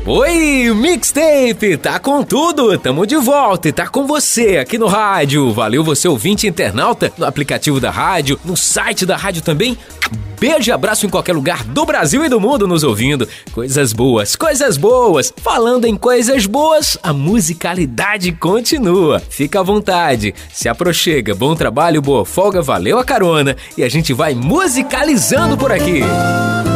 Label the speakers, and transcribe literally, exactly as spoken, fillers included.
Speaker 1: Oi, Mixtape, tá com tudo, tamo de volta e tá com você aqui no rádio. Valeu você ouvinte internauta, no aplicativo da rádio, no site da rádio também. Beijo e abraço em qualquer lugar do Brasil e do mundo nos ouvindo. Coisas boas, coisas boas. Falando em coisas boas, a musicalidade continua. Fica à vontade, se aproxega, bom trabalho, boa folga, valeu a carona e a gente vai musicalizando por aqui.